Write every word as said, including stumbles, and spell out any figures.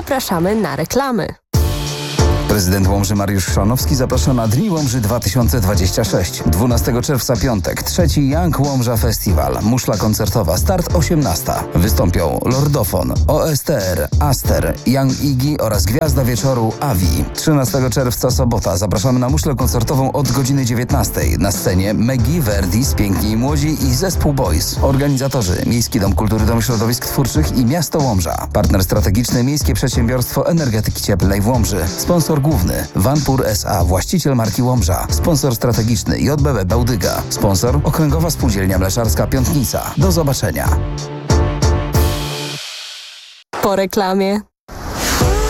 zapraszamy na reklamy. Prezydent Łomży Mariusz Chrzanowski zaprasza na Dni Łomży dwa tysiące dwudziesty szósty. dwunastego czerwca piątek, trzeci Young Łomża Festiwal. Muszla koncertowa, start osiemnasta. Wystąpią Lordofon, O S T R, Aster, Young Iggy oraz gwiazda wieczoru Avi. trzynastego czerwca sobota zapraszamy na muszlę koncertową od godziny dziewiętnastej. Na scenie Megi, Verdis, Piękni i Młodzi i Zespół Boys. Organizatorzy Miejski Dom Kultury, Dom Środowisk Twórczych i Miasto Łomża. Partner strategiczny Miejskie Przedsiębiorstwo Energetyki Cieplnej w Łomży. Sponsor główny Vanpur S A, właściciel marki Łomża. Sponsor strategiczny J B B Bałdyga. Sponsor Okręgowa Spółdzielnia Mleczarska Piątnica. Do zobaczenia. Po reklamie.